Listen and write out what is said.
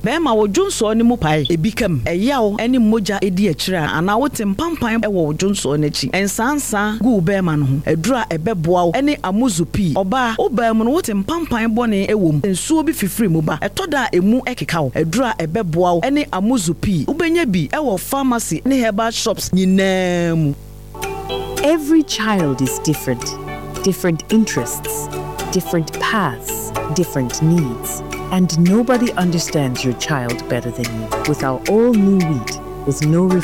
bema wo dwonso ne mu pae ebikam eyawo ene moja edi akira ana wote mpampan e wo dwonso n'achi ensansa gu bema no ho edura ebeboa ene amuzupi oba obam no wote mpampan bone ewom nsuo bi fifiri mu ba etoda emu ekekawo edura ebeboa ene amuzupi ubenya bi e wo pharmacy ne herbal shops nyinam. Every child is different. Different interests, different paths, different needs. And nobody understands your child better than you. With our all-new wheat, with no